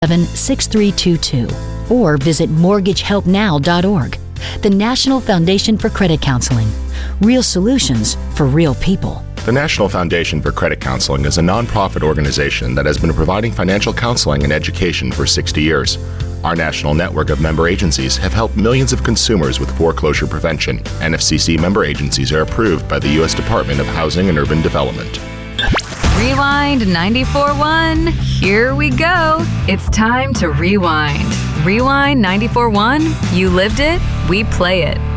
877-6322 or visit mortgagehelpnow.org. The National Foundation for Credit Counseling. Real solutions for real people. The National Foundation for Credit Counseling is a nonprofit organization that has been providing financial counseling and education for 60 years. Our national network of member agencies have helped millions of consumers with foreclosure prevention. NFCC member agencies are approved by the U.S. Department of Housing and Urban Development. Rewind 94.1. Here we go. It's time to rewind. Rewind 94.1. You lived it, we play it.